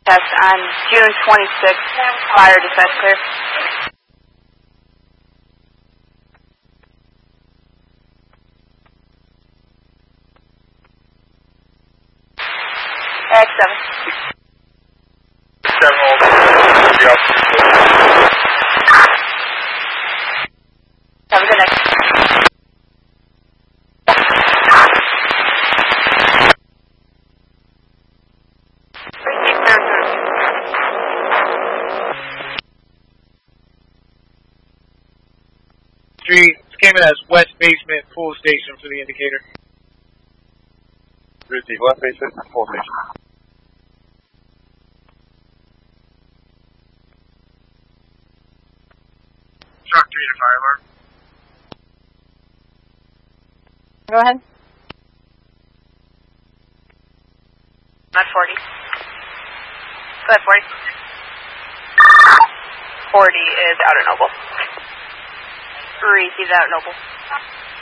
Test on June 26th, fire dispatch clear. X7. 7 hold. Have a good night. Street came in as west basement, full station for the indicator. Receive west basement, full station. Truck 3 to fire alert. Go ahead. Not 40. Go ahead, 40. 40 is Outer Noble. Receive Outer Noble.